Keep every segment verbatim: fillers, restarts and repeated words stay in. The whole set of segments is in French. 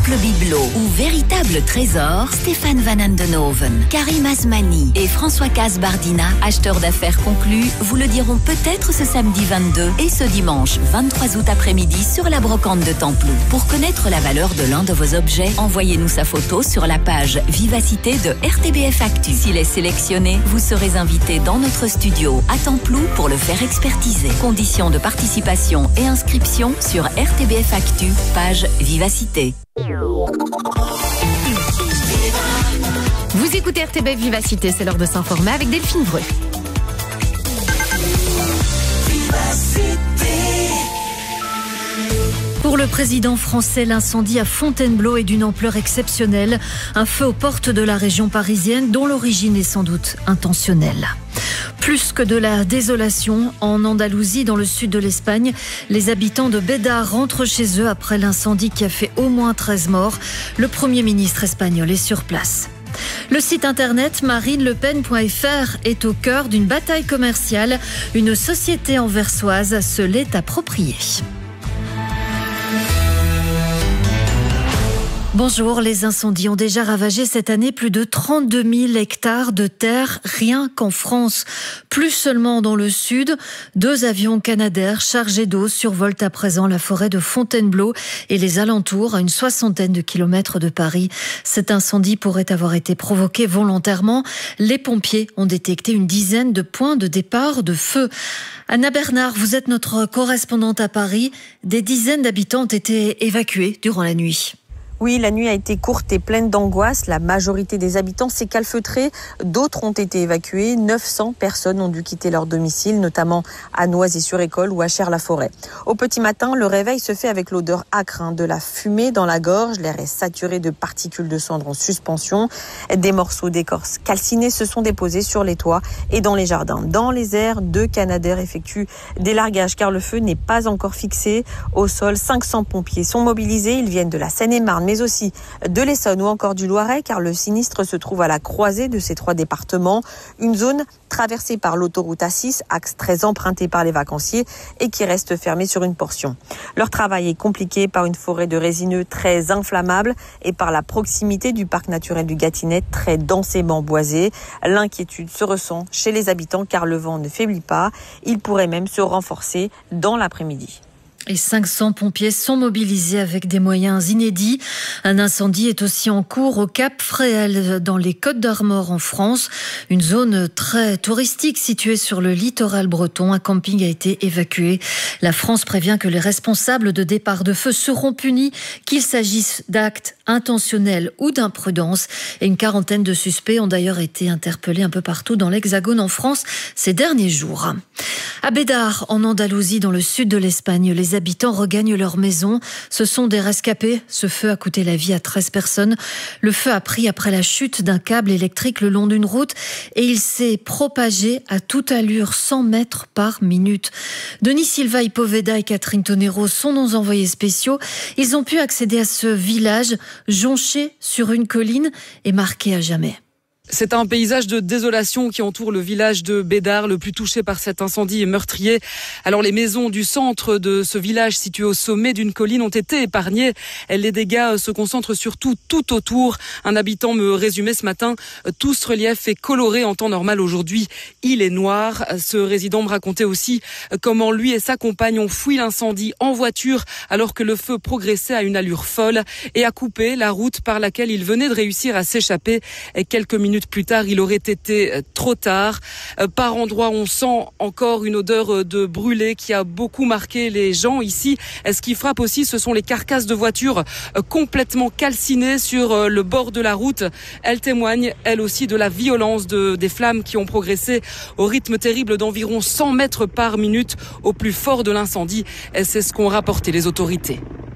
simple bibelot ou véritable trésor, Stéphane Van Andenoven, Karim Asmani et François Casbardina, acheteurs d'affaires conclus, vous le diront peut-être ce samedi vingt-deux et ce dimanche vingt-trois août après-midi sur la brocante de Templou. Pour connaître la valeur de l'un de vos objets, envoyez-nous sa photo sur la page Vivacité de R T B F Actu. S'il est sélectionné, vous serez invité dans notre studio à Templou pour le faire expertiser. Conditions de participation et inscription sur R T B F Actu, page Vivacité. Vous écoutez R T B F Vivacité, c'est l'heure de s'informer avec Delphine Vreux. Pour le président français, l'incendie à Fontainebleau est d'une ampleur exceptionnelle. Un feu aux portes de la région parisienne dont l'origine est sans doute intentionnelle. Plus que de la désolation, en Andalousie, dans le sud de l'Espagne, les habitants de Bédar rentrent chez eux après l'incendie qui a fait au moins treize morts. Le Premier ministre espagnol est sur place. Le site internet marine le pen point f r est au cœur d'une bataille commerciale. Une société anversoise se l'est appropriée. Bonjour, les incendies ont déjà ravagé cette année plus de trente-deux mille hectares de terre, rien qu'en France. Plus seulement dans le sud, deux avions canadair chargés d'eau survolent à présent la forêt de Fontainebleau et les alentours, à une soixantaine de kilomètres de Paris. Cet incendie pourrait avoir été provoqué volontairement. Les pompiers ont détecté une dizaine de points de départ de feu. Anna Bernard, vous êtes notre correspondante à Paris. Des dizaines d'habitants ont été évacués durant la nuit. Oui, la nuit a été courte et pleine d'angoisse. La majorité des habitants s'est calfeutrée. D'autres ont été évacués. neuf cents personnes ont dû quitter leur domicile, notamment à Noisy-sur-École ou à Chères-la-Forêt. Au petit matin, le réveil se fait avec l'odeur âcre, hein, de la fumée dans la gorge. L'air est saturé de particules de cendres en suspension. Des morceaux d'écorce calcinés se sont déposés sur les toits et dans les jardins. Dans les airs, deux canadaires effectuent des largages car le feu n'est pas encore fixé. Au sol, cinq cents pompiers sont mobilisés. Ils viennent de la Seine-et-Marne, mais aussi de l'Essonne ou encore du Loiret, car le sinistre se trouve à la croisée de ces trois départements. Une zone traversée par l'autoroute A six, axe très emprunté par les vacanciers et qui reste fermée sur une portion. Leur travail est compliqué par une forêt de résineux très inflammable et par la proximité du parc naturel du Gâtinais très densément boisé. L'inquiétude se ressent chez les habitants car le vent ne faiblit pas. Il pourrait même se renforcer dans l'après-midi. Et cinq cents pompiers sont mobilisés avec des moyens inédits. Un incendie est aussi en cours au Cap Fréhel, dans les Côtes-d'Armor en France. Une zone très touristique située sur le littoral breton. Un camping a été évacué. La France prévient que les responsables de départ de feu seront punis, qu'il s'agisse d'actes intentionnels ou d'imprudence. Et une quarantaine de suspects ont d'ailleurs été interpellés un peu partout dans l'Hexagone en France ces derniers jours. À Bédar, en Andalousie, dans le sud de l'Espagne, les habitants regagnent leur maison. Ce sont des rescapés. Ce feu a coûté la vie à treize personnes. Le feu a pris après la chute d'un câble électrique le long d'une route et il s'est propagé à toute allure, cent mètres par minute. Denis Silva Ipoveda et Catherine Tonero sont nos envoyés spéciaux. Ils ont pu accéder à ce village jonché sur une colline et marqué à jamais. C'est un paysage de désolation qui entoure le village de Bédar, le plus touché par cet incendie meurtrier. Alors les maisons du centre de ce village situé au sommet d'une colline ont été épargnées. Les dégâts se concentrent surtout tout autour. Un habitant me résumait ce matin, tout ce relief est coloré en temps normal. Aujourd'hui, il est noir. Ce résident me racontait aussi comment lui et sa compagne ont fui l'incendie en voiture alors que le feu progressait à une allure folle et a coupé la route par laquelle il venait de réussir à s'échapper. Et quelques minutes plus tard, il aurait été trop tard. Par endroits, on sent encore une odeur de brûlé qui a beaucoup marqué les gens ici. Ce qui frappe aussi, ce sont les carcasses de voitures complètement calcinées sur le bord de la route. Elles témoignent, elles aussi, de la violence de, des flammes qui ont progressé au rythme terrible d'environ cent mètres par minute au plus fort de l'incendie. Et c'est ce qu'ont rapporté les autorités.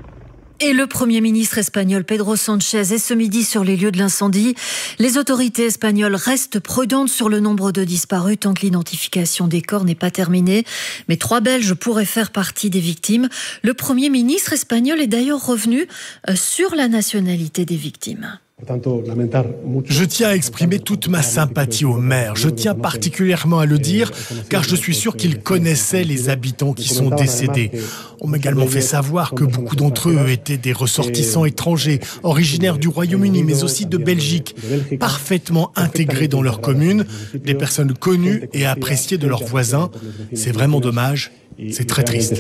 Et le Premier ministre espagnol Pedro Sánchez est ce midi sur les lieux de l'incendie. Les autorités espagnoles restent prudentes sur le nombre de disparus tant que l'identification des corps n'est pas terminée. Mais trois Belges pourraient faire partie des victimes. Le Premier ministre espagnol est d'ailleurs revenu sur la nationalité des victimes. Je tiens à exprimer toute ma sympathie au maire. Je tiens particulièrement à le dire car je suis sûr qu'il connaissait les habitants qui sont décédés. On m'a également fait savoir que beaucoup d'entre eux étaient des ressortissants étrangers, originaires du Royaume-Uni mais aussi de Belgique, parfaitement intégrés dans leur commune, des personnes connues et appréciées de leurs voisins. C'est vraiment dommage, c'est très triste.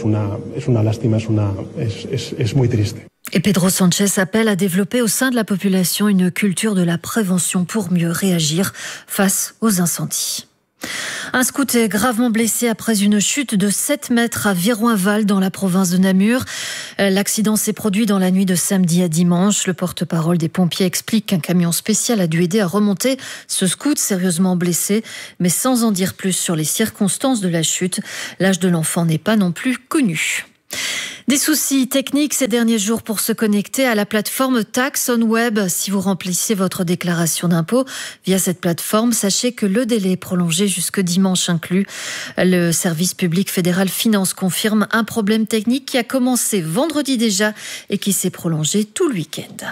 Et Pedro Sanchez appelle à développer au sein de la population une culture de la prévention pour mieux réagir face aux incendies. Un scout est gravement blessé après une chute de sept mètres à Viroinval dans la province de Namur. L'accident s'est produit dans la nuit de samedi à dimanche. Le porte-parole des pompiers explique qu'un camion spécial a dû aider à remonter ce scout sérieusement blessé, mais sans en dire plus sur les circonstances de la chute. L'âge de l'enfant n'est pas non plus connu. Des soucis techniques ces derniers jours pour se connecter à la plateforme Tax on Web. Si vous remplissez votre déclaration d'impôt via cette plateforme, sachez que le délai est prolongé jusque dimanche inclus. Le service public fédéral Finance confirme un problème technique qui a commencé vendredi déjà et qui s'est prolongé tout le week-end.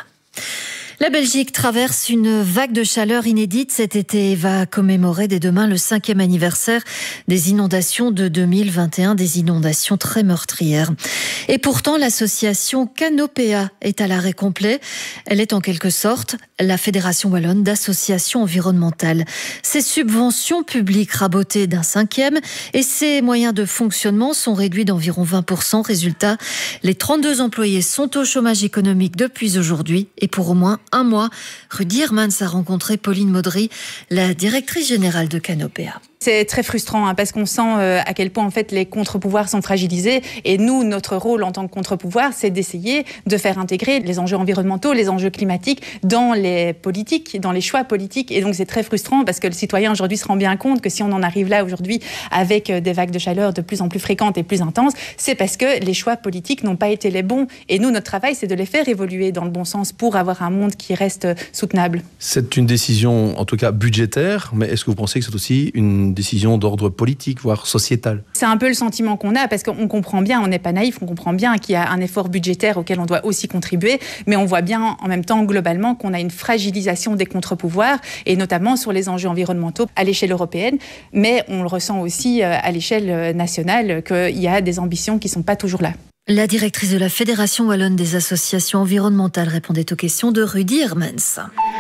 La Belgique traverse une vague de chaleur inédite cet été et va commémorer dès demain le cinquième anniversaire des inondations de deux mille vingt et un, des inondations très meurtrières. Et pourtant, l'association Canopea est à l'arrêt complet. Elle est en quelque sorte la Fédération wallonne d'associations environnementales. Ses subventions publiques rabotées d'un cinquième et ses moyens de fonctionnement sont réduits d'environ vingt pour cent. Résultat, les trente-deux employés sont au chômage économique depuis aujourd'hui et pour au moins un mois. Rudy Hermans a rencontré Pauline Maudry, la directrice générale de Canopea. C'est très frustrant hein, parce qu'on sent euh, à quel point en fait les contre-pouvoirs sont fragilisés et nous, notre rôle en tant que contre-pouvoir, c'est d'essayer de faire intégrer les enjeux environnementaux, les enjeux climatiques dans les politiques, dans les choix politiques. Et donc c'est très frustrant parce que le citoyen aujourd'hui se rend bien compte que si on en arrive là aujourd'hui avec des vagues de chaleur de plus en plus fréquentes et plus intenses, c'est parce que les choix politiques n'ont pas été les bons. Et nous, notre travail, c'est de les faire évoluer dans le bon sens pour avoir un monde qui reste soutenable. C'est une décision en tout cas budgétaire, mais est-ce que vous pensez que c'est aussi une décision d'ordre politique, voire sociétal? C'est un peu le sentiment qu'on a, parce qu'on comprend bien, on n'est pas naïf, on comprend bien qu'il y a un effort budgétaire auquel on doit aussi contribuer, mais on voit bien en même temps globalement qu'on a une fragilisation des contre-pouvoirs, et notamment sur les enjeux environnementaux à l'échelle européenne, mais on le ressent aussi à l'échelle nationale, qu'il y a des ambitions qui ne sont pas toujours là. La directrice de la Fédération wallonne des associations environnementales répondait aux questions de Rudy Hermans.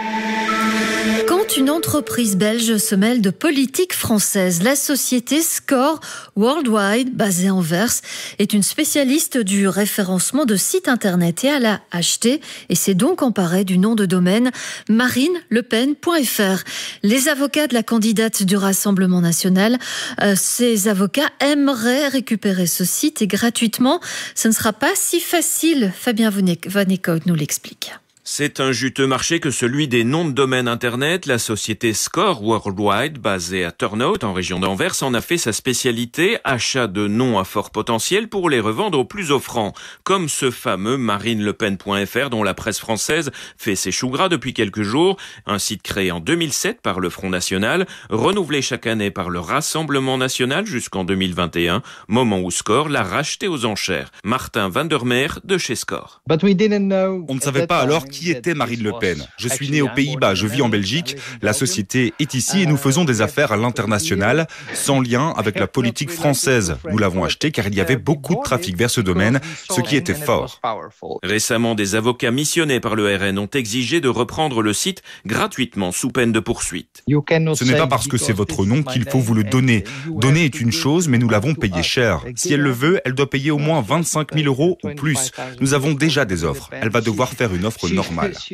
Quand une entreprise belge se mêle de politique française, la société Score Worldwide, basée à Anvers, est une spécialiste du référencement de sites internet et elle a acheté et s'est donc emparée du nom de domaine marine le pen point f r. Les avocats de la candidate du Rassemblement national, euh, ces avocats aimeraient récupérer ce site et gratuitement. Ce ne sera pas si facile. Fabien Van Eekhout nous l'explique. C'est un juteux marché que celui des noms de domaine Internet. La société Score Worldwide, basée à Turnhout, en région d'Anvers, en a fait sa spécialité, achat de noms à fort potentiel pour les revendre au plus offrant, comme ce fameux marine le pen point f r dont la presse française fait ses choux gras depuis quelques jours. Un site créé en deux mille sept par le Front National, renouvelé chaque année par le Rassemblement National jusqu'en deux mille vingt et un, moment où Score l'a racheté aux enchères. Martin Vandermeer de chez Score. On ne savait pas alors qui était Marine Le Pen. Je suis né aux Pays-Bas, je vis en Belgique. La société est ici et nous faisons des affaires à l'international, sans lien avec la politique française. Nous l'avons acheté car il y avait beaucoup de trafic vers ce domaine, ce qui était fort. Récemment, des avocats missionnés par le R N ont exigé de reprendre le site gratuitement sous peine de poursuite. Ce n'est pas parce que c'est votre nom qu'il faut vous le donner. Donner est une chose, mais nous l'avons payé cher. Si elle le veut, elle doit payer au moins vingt-cinq mille euros ou plus. Nous avons déjà des offres. Elle va devoir faire une offre normale.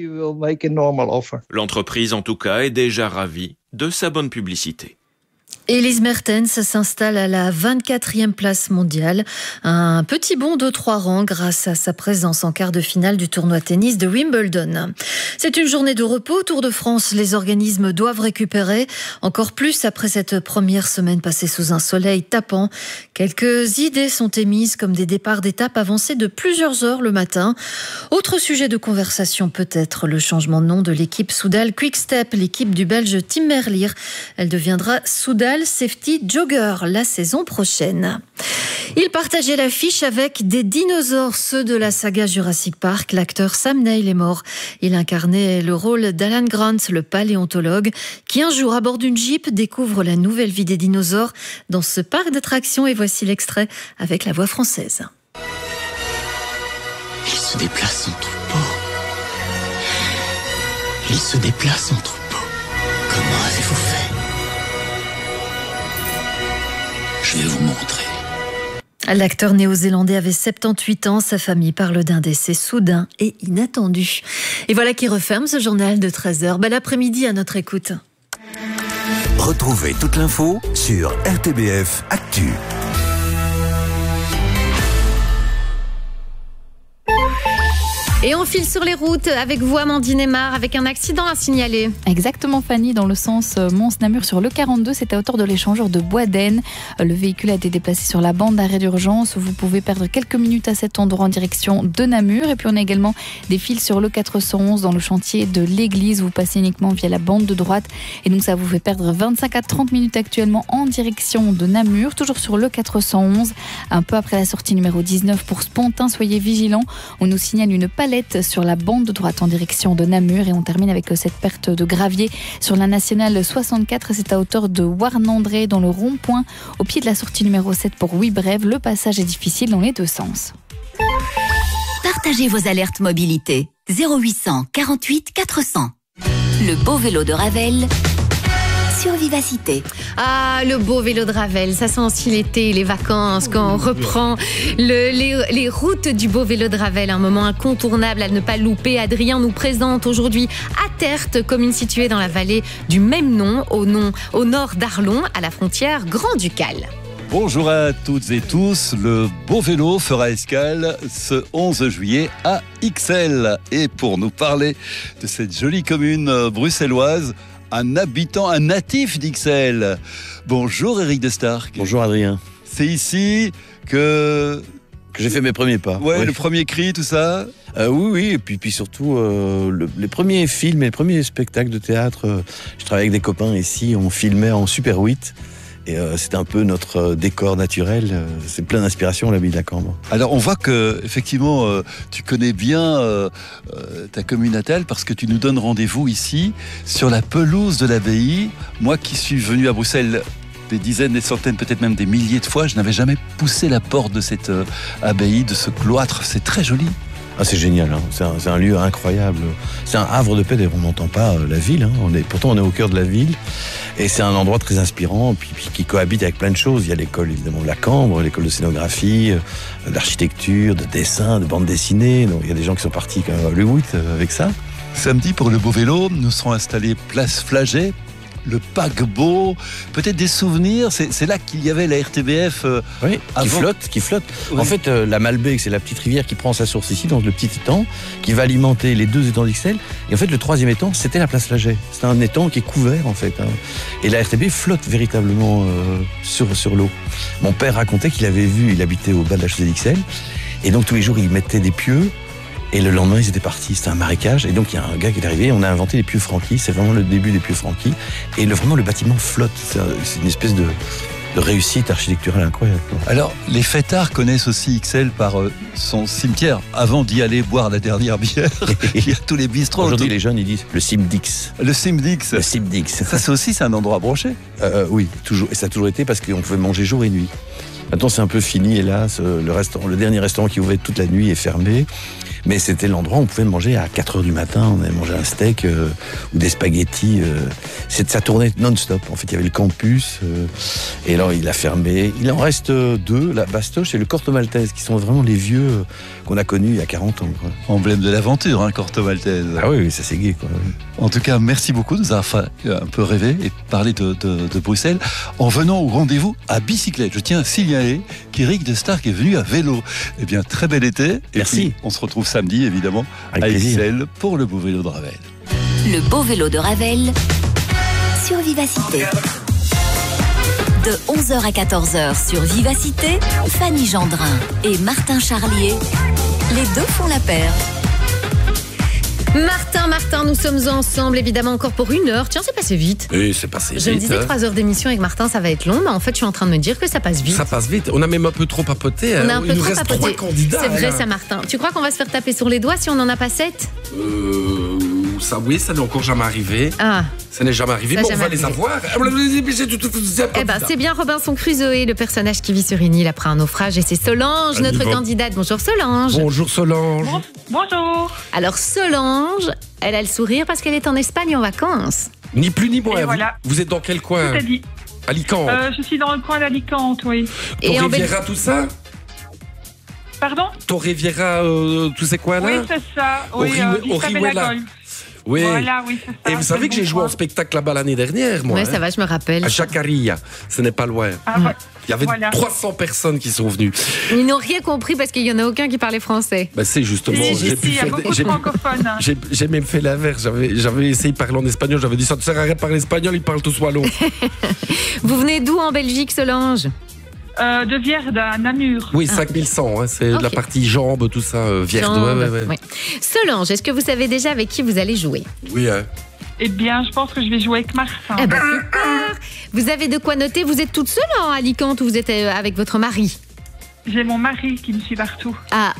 L'entreprise, en tout cas, est déjà ravie de sa bonne publicité. Elise Mertens s'installe à la vingt-quatrième place mondiale. Un petit bond de trois rangs grâce à sa présence en quart de finale du tournoi tennis de Wimbledon. C'est une journée de repos. Tour de France, les organismes doivent récupérer encore plus après cette première semaine passée sous un soleil tapant. Quelques idées sont émises comme des départs d'étapes avancés de plusieurs heures le matin. Autre sujet de conversation peut-être le changement de nom de l'équipe Soudal Quick Step, l'équipe du Belge Tim Merlier. Elle deviendra Soudal Animal Safety Jogger la saison prochaine. Il partageait l'affiche avec des dinosaures, ceux de la saga Jurassic Park. L'acteur Sam Neill est mort. Il incarnait le rôle d'Alan Grant, le paléontologue, qui un jour, à bord d'une Jeep, découvre la nouvelle vie des dinosaures dans ce parc d'attractions. Et voici l'extrait avec la voix française. Il se déplace en troupeau. Il se déplace en troupeau. Comment avez-vous fait? Je vais vous montrer. L'acteur néo-zélandais avait soixante-dix-huit ans. Sa famille parle d'un décès soudain et inattendu. Et voilà qui referme ce journal de treize heures. Bel après-midi à notre écoute. Retrouvez toute l'info sur R T B F Actu. Et on file sur les routes avec vous, Amandine Aymar, avec un accident à signaler. Exactement, Fanny, dans le sens Mons-Namur sur le quarante-deux, c'est à hauteur de l'échangeur de Boisdaine. Le véhicule a été déplacé sur la bande d'arrêt d'urgence. Vous pouvez perdre quelques minutes à cet endroit en direction de Namur. Et puis on a également des fils sur le quatre cent onze dans le chantier de l'église. Vous passez uniquement via la bande de droite. Et donc ça vous fait perdre vingt-cinq à trente minutes actuellement en direction de Namur. Toujours sur le quatre cent onze, un peu après la sortie numéro dix-neuf pour Spontin. Soyez vigilants. On nous signale une palette sur la bande de droite en direction de Namur. Et on termine avec cette perte de gravier sur la nationale soixante-quatre. C'est à hauteur de Warnandré dans le rond-point au pied de la sortie numéro sept pour Huit-Brève. Le passage est difficile dans les deux sens. Partagez vos alertes mobilité. zéro huit cent quarante-huit quatre cents. Le beau vélo de Ravel sur Vivacité. Ah, le beau vélo de Ravel, ça sent aussi l'été, les vacances, quand on reprend le, les, les routes du beau vélo de Ravel, un moment incontournable à ne pas louper. Adrien nous présente aujourd'hui Attert, commune située dans la vallée du même nom, au, nom, au nord d'Arlon, à la frontière Grand-Ducale. Bonjour à toutes et tous, le beau vélo fera escale ce onze juillet à Ixelles. Et pour nous parler de cette jolie commune bruxelloise, un habitant, un natif d'Ixelles. Bonjour Eric de Stark. Bonjour Adrien. C'est ici que... que j'ai fait mes premiers pas. Ouais, ouais. Le premier cri, tout ça. Euh, oui, oui, et puis, puis surtout euh, le, les premiers films et les premiers spectacles de théâtre. Euh, je travaillais avec des copains ici, on filmait en Super huit. Et euh, c'est un peu notre euh, décor naturel. Euh, c'est plein d'inspiration, l'abbaye de la Cambre. Alors, on voit que effectivement, euh, tu connais bien euh, euh, ta commune natale parce que tu nous donnes rendez-vous ici, sur la pelouse de l'abbaye. Moi qui suis venu à Bruxelles des dizaines, des centaines, peut-être même des milliers de fois, je n'avais jamais poussé la porte de cette euh, abbaye, de ce cloître. C'est très joli. Ah, c'est génial, hein. c'est, un, c'est un lieu incroyable. C'est un havre de paix, d'ailleurs on n'entend pas euh, la ville. Hein. On est, pourtant on est au cœur de la ville. Et c'est un endroit très inspirant, puis, puis qui cohabite avec plein de choses. Il y a l'école évidemment de la Cambre, l'école de scénographie, euh, d'architecture, de dessin, de bande dessinée. Donc il y a des gens qui sont partis quand même à Hollywood euh, avec ça. Samedi, pour le beau vélo, nous serons installés place Flaget. Le paquebot, peut-être des souvenirs, c'est, c'est là qu'il y avait la R T B F euh, oui, avant. qui flotte, qui flotte. Oui. En fait, euh, la Malbec, c'est la petite rivière qui prend sa source ici, dans le petit étang, qui va alimenter les deux étangs d'Ixelles. Et en fait, le troisième étang, c'était la place Flaget. C'est un étang qui est couvert, en fait. Hein. Et la R T B flotte véritablement euh, sur, sur l'eau. Mon père racontait qu'il avait vu, il habitait au bas de la chaussée d'Ixelles, et donc tous les jours, il mettait des pieux. Et le lendemain, ils étaient partis. C'était un marécage. Et donc, il y a un gars qui est arrivé. On a inventé les pieux Franquis. C'est vraiment le début des pieux Franquis. Et le, vraiment, le bâtiment flotte. C'est, c'est une espèce de, de réussite architecturale incroyable. Alors, les fêtards connaissent aussi Ixelles par euh, son cimetière. Avant d'y aller boire la dernière bière, il y a tous les bistrots. Aujourd'hui, les jeunes, ils disent le Simdix. Le Simdix. Le Simdix. Ça, c'est aussi c'est un endroit broché. Euh, oui, toujours. Et ça a toujours été parce qu'on pouvait manger jour et nuit. Maintenant, c'est un peu fini, hélas. Le restaurant, le dernier restaurant qui ouvrait toute la nuit est fermé. Mais c'était l'endroit où on pouvait manger à quatre heures du matin. On allait manger un steak euh, ou des spaghettis. Euh, c'est, ça tournait non-stop. En fait, il y avait le campus. Euh, et alors, il a fermé. Il en reste deux, la Bastoche et le Corto Maltese, qui sont vraiment les vieux euh, qu'on a connus il y a quarante ans. Quoi. Emblème de l'aventure, hein, Corto Maltese. Ah oui, oui, ça c'est gai. Quoi. En tout cas, merci beaucoup de nous avoir fait un peu rêver et parler de, de, de Bruxelles en venant au rendez-vous à bicyclette. Je tiens à signaler qu'Eric de Stark est venu à vélo. Eh bien, très bel été. Et merci. On se retrouve samedi, évidemment, avec à plaisir. Ixelles pour le beau vélo de Ravel. Le beau vélo de Ravel sur Vivacité. De onze heures à quatorze heures sur Vivacité, Fanny Gendrin et Martin Charlier, les deux font la paire. Martin, Martin, nous sommes ensemble évidemment encore pour une heure. Tiens, c'est passé vite. Oui, c'est passé Je vite. me disais hein. trois heures d'émission avec Martin, ça va être long, mais en fait, je suis en train de me dire que ça passe vite. Ça passe vite. On a même un peu trop papoté. On a hein. un peu Il nous trop reste papoté. trois candidats. C'est vrai, là. ça, Martin. Tu crois qu'on va se faire taper sur les doigts si on n'en a pas sept? Euh, ça, oui, ça n'est encore jamais arrivé. Ah. Ça n'est jamais arrivé, Ça mais on jamais va les arrivé. avoir. Eh ben, c'est bien Robinson Crusoe, le personnage qui vit sur une île après un naufrage, et c'est Solange, On y notre va. candidate. Bonjour Solange. Bonjour Solange. Bonjour. Alors Solange, elle a le sourire parce qu'elle est en Espagne en vacances. Ni plus ni moins. Et Vous, voilà. vous êtes dans quel coin? Tout est dit. Alicante. Euh, je suis dans le coin d'Alicante, oui. Et en Torrevieja, tout ça? Pardon? Torrevieja, euh, tous ces coins-là? Oui, c'est ça. Oui, Ori- euh, Isabella Orihuela. Golf. Oui. Voilà, oui, c'est ça. Et vous savez c'est que le j'ai bon joué en coin. spectacle là-bas l'année dernière, moi. Ouais, hein, ça va, je me rappelle. À Chacarilla. Ce n'est pas loin. Ah, Il y avait voilà. trois cents personnes qui sont venues. Ils n'ont rien compris parce qu'il n'y en a aucun qui parlait français. Ben, c'est justement. Si, si, j'ai si, pu il y a faire beaucoup des- de j'ai- francophones. hein. J'ai j'ai même fait l'inverse. J'avais, j'avais essayé de parler en espagnol. J'avais dit ça ne sert à rien de parler espagnol, ils parlent tous wallon. Vous venez d'où en Belgique, Solange? Euh, de Vierda, Namur. Oui, cinq mille cent. Hein, c'est Ok. la partie jambes, tout ça. Euh, Vierde. Jambes, Ouais, ouais, ouais. ouais. Solange, est-ce que vous savez déjà avec qui vous allez jouer? Oui, hein. Eh bien, je pense que je vais jouer avec Martin. Eh ben super. Vous avez de quoi noter? Vous êtes toute seule en Alicante ou vous êtes euh, avec votre mari? J'ai mon mari qui me suit partout. Ah,